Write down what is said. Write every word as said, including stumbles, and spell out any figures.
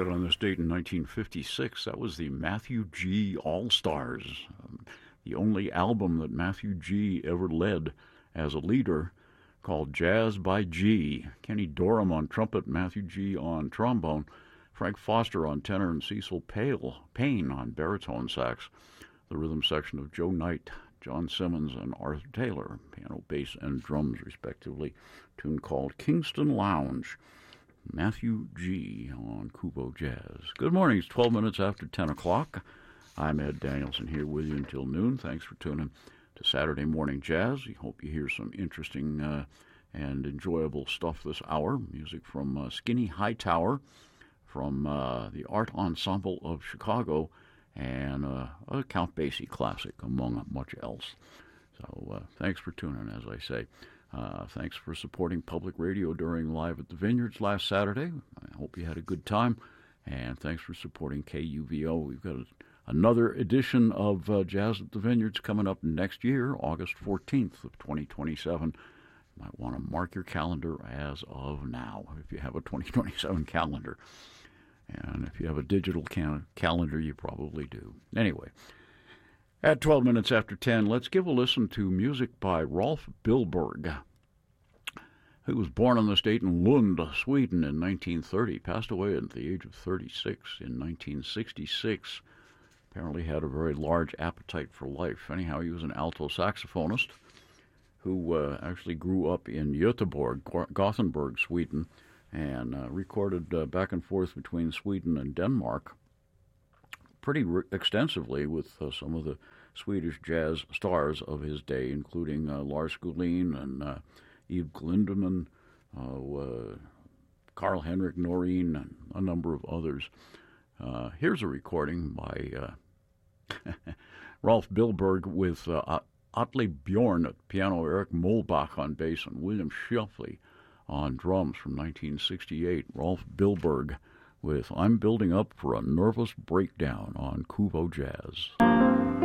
recorded on this date in nineteen fifty-six. That was the Matthew G. All-Stars, um, the only album that Matthew G. ever led as a leader, called Jazz by G. Kenny Dorham on trumpet, Matthew G. on trombone, Frank Foster on tenor, and Cecil Pale, Payne on baritone sax. The rhythm section of Joe Knight, John Simmons, and Arthur Taylor, piano, bass, and drums, respectively. A tune called Kingston Lounge. Matthew G. on Kubo Jazz. Good morning. It's twelve minutes after ten o'clock. I'm Ed Danielson here with you until noon. Thanks for tuning to Saturday Morning Jazz. We hope you hear some interesting uh, and enjoyable stuff this hour. Music from uh, Skinny Hightower, from uh, the Art Ensemble of Chicago, and uh, a Count Basie classic, among much else. So uh, thanks for tuning, as I say. Uh, thanks for supporting public radio during Live at the Vineyards last Saturday. I hope you had a good time. And thanks for supporting K U V O. We've got a, another edition of uh, Jazz at the Vineyards coming up next year, August fourteenth of twenty twenty-seven. You might want to mark your calendar as of now, if you have a twenty twenty-seven calendar. And if you have a digital can- calendar, you probably do. Anyway, at twelve minutes after ten, let's give a listen to music by Rolf Billberg, who was born on this date in Lund, Sweden in nineteen thirty, passed away at the age of thirty-six in nineteen sixty-six. Apparently had a very large appetite for life. Anyhow, he was an alto saxophonist who uh, actually grew up in Göteborg, Gothenburg, Sweden, and uh, recorded uh, back and forth between Sweden and Denmark pretty re- extensively with uh, some of the Swedish jazz stars of his day, including uh, Lars Skolin and uh, Eve Glindemann, uh, uh, Carl-Henrik Noreen, and a number of others. Uh, here's a recording by uh, Rolf Billberg with uh, Atle Bjorn at piano, Eric Molbach on bass, and William Schöffli on drums from nineteen sixty-eight. Rolf Billberg with I'm Building Up for a Nervous Breakdown on Kubo Jazz.